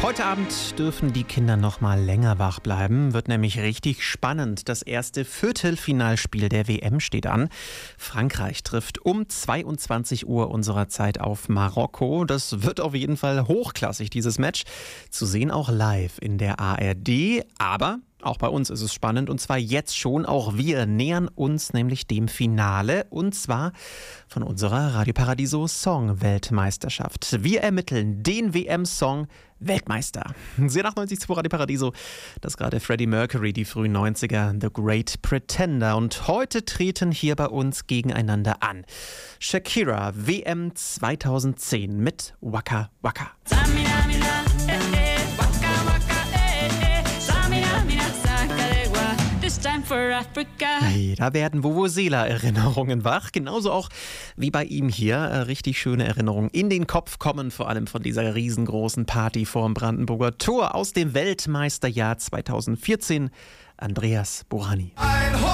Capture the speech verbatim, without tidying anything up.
Heute Abend dürfen die Kinder noch mal länger wach bleiben. Wird nämlich richtig spannend. Das erste Viertelfinalspiel der W M steht an. Frankreich trifft um zweiundzwanzig Uhr unserer Zeit auf Marokko. Das wird auf jeden Fall hochklassig, dieses Match. Zu sehen auch live in der A R D. Aber auch bei uns ist es spannend, und zwar jetzt schon. Auch wir nähern uns nämlich dem Finale, und zwar von unserer Radio Paradiso Song-Weltmeisterschaft. Wir ermitteln den W M-Song Weltmeister. Sehr achtundneunzig Komma zwei Radio Paradiso, das gerade Freddie Mercury, die frühen neunziger, The Great Pretender. Und heute treten hier bei uns gegeneinander an Shakira, W M zweitausendzehn mit Waka Waka. Hey, da werden Vuvuzela-Erinnerungen wach. Genauso auch wie bei ihm hier. Richtig schöne Erinnerungen in den Kopf kommen, vor allem von dieser riesengroßen Party vor dem Brandenburger Tor aus dem Weltmeisterjahr zweitausendvierzehn. Andreas Burani.